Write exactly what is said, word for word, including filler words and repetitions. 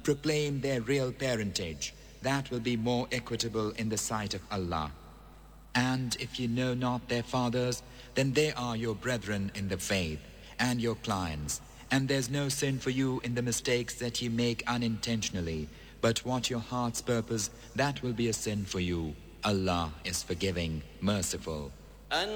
proclaim their real parentage. That will be more equitable in the sight of Allah. And if you know not their fathers, then they are your brethren in the faith and your clients. And there's no sin for you in the mistakes that you make unintentionally. But what your hearts purpose, that will be a sin for you. Allah is forgiving, merciful.